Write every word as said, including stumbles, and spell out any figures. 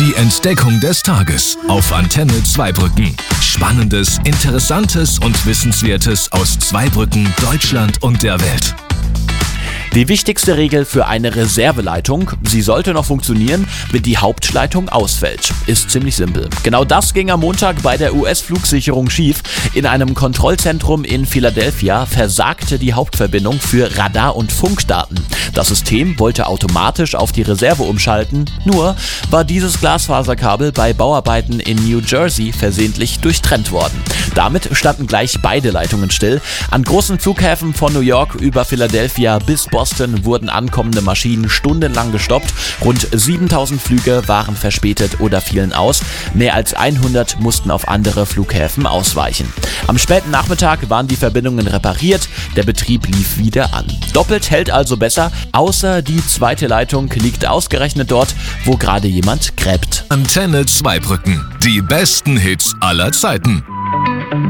Die Entdeckung des Tages auf Antenne Zweibrücken. Spannendes, Interessantes und Wissenswertes aus Zweibrücken, Deutschland und der Welt. Die wichtigste Regel für eine Reserveleitung: sie sollte noch funktionieren, wenn die Hauptleitung ausfällt. Ist ziemlich simpel. Genau das ging am Montag bei der U S-Flugsicherung schief. In einem Kontrollzentrum in Philadelphia versagte die Hauptverbindung für Radar- und Funkdaten. Das System wollte automatisch auf die Reserve umschalten, nur war dieses Glasfaserkabel bei Bauarbeiten in New Jersey versehentlich durchtrennt worden. Damit standen gleich beide Leitungen still. An großen Flughäfen von New York über Philadelphia bis Boston wurden ankommende Maschinen stundenlang gestoppt. Rund siebentausend Flüge waren verspätet oder fielen aus. Mehr als hundert mussten auf andere Flughäfen ausweichen. Am späten Nachmittag waren die Verbindungen repariert. Der Betrieb lief wieder an. Doppelt hält also besser, außer die zweite Leitung liegt ausgerechnet dort, wo gerade jemand gräbt. Antenne Zweibrücken. Die besten Hits aller Zeiten.